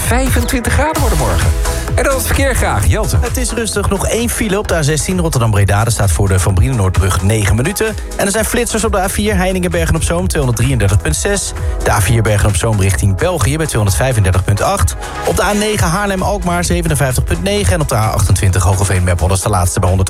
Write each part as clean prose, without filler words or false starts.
25 graden worden morgen. En dan het verkeer graag, Jelte. Het is rustig, nog 1 file op de A16 Rotterdam-Breda. Er staat voor de Van Brienenoordbrug 9 minuten. En er zijn flitsers op de A4 Heiningen-Bergen-op-Zoom 233,6. De A4 Bergen-op-Zoom richting België bij 235,8. Op de A9 Haarlem-Alkmaar 57,9. En op de A28 Hogeveen-Meppel, dat is de laatste bij 118,1.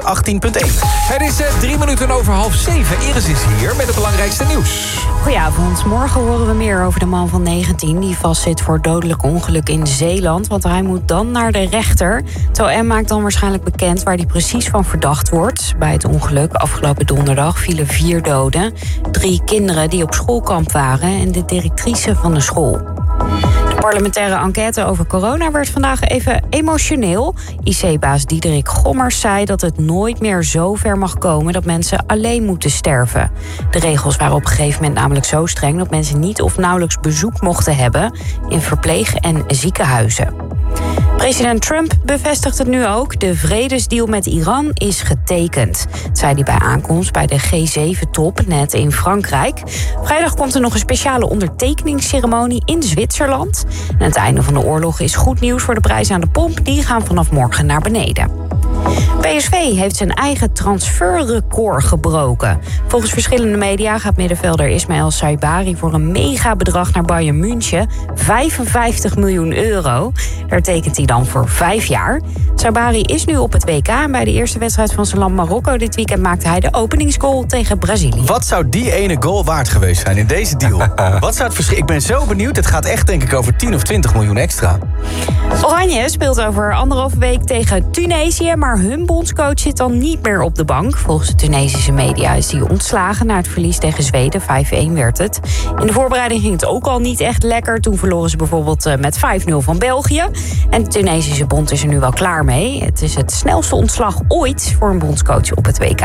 Het is 3 minuten over 6:30. Iris is hier met het belangrijkste nieuws. Goedenavond. Morgen horen we meer over de man van 19... die vastzit voor dodelijk ongeluk in Zeeland. Want hij moet dan naar de rechter. Het OM maakt dan waarschijnlijk bekend waar hij precies van verdacht wordt. Bij het ongeluk afgelopen donderdag vielen 4 doden. 3 kinderen die op schoolkamp waren en de directrice van de school. De parlementaire enquête over corona werd vandaag even emotioneel. IC-baas Diederik Gommers zei dat het nooit meer zo ver mag komen dat mensen alleen moeten sterven. De regels waren op een gegeven moment namelijk zo streng dat mensen niet of nauwelijks bezoek mochten hebben in verpleeg- en ziekenhuizen. President Trump bevestigt het nu ook. De vredesdeal met Iran is getekend. Dat zei hij bij aankomst bij de G7-top net in Frankrijk. Vrijdag komt er nog een speciale ondertekeningsceremonie in Zwitserland. En het einde van de oorlog is goed nieuws voor de prijzen aan de pomp. Die gaan vanaf morgen naar beneden. PSV heeft zijn eigen transferrecord gebroken. Volgens verschillende media gaat middenvelder Ismaël Saibari voor een megabedrag naar Bayern München. 55 miljoen euro. Daar tekent hij dan voor 5 jaar. Saibari is nu op het WK en bij de eerste wedstrijd van zijn land Marokko dit weekend maakte hij de openingsgoal tegen Brazilië. Wat zou die ene goal waard geweest zijn in deze deal? Wat zou het verschil? Ik ben zo benieuwd. Het gaat echt denk ik over 10 of 20 miljoen extra. Oranje speelt over 1,5 week tegen Tunesië, maar hun bondscoach zit dan niet meer op de bank. Volgens de Tunesische media is hij ontslagen na het verlies tegen Zweden. 5-1 werd het. In de voorbereiding ging het ook al niet echt lekker. Toen verloren ze bijvoorbeeld met 5-0 van België. En de Tunesische bond is er nu wel klaar mee. Het is het snelste ontslag ooit voor een bondscoach op het WK.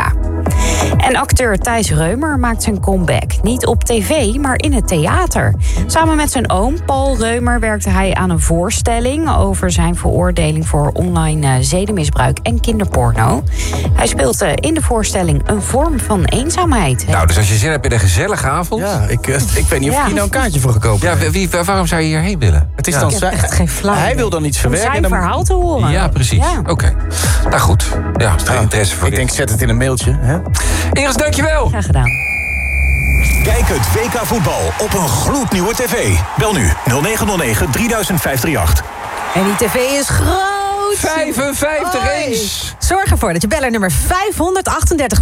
En acteur Thijs Reumer maakt zijn comeback. Niet op tv, maar in het theater. Samen met zijn oom Paul Reumer werkte hij aan een voorstelling over zijn veroordeling voor online zedenmisbruik en kinderporno. Hij speelt in de voorstelling een vorm van eenzaamheid. Nou, dus als je zin hebt in een gezellige avond. Ja, ik weet niet of je hier nou een kaartje voor gekomen hebt. Ja, waarom zou je hierheen willen? Het is Ik heb echt geen flauw. Hij wil dan iets Om verwerken. zijn verhaal te horen. Ja, precies. Ja. Oké. Nou goed. Ja, als er geen interesse voor Ik denk, zet het in een mailtje. Hè? Iris, dankjewel. Graag gedaan. Kijk het WK voetbal op een gloednieuwe tv. Bel nu 0909 300538. En die tv is groot. 55 eens. Zorg ervoor dat je beller nummer 538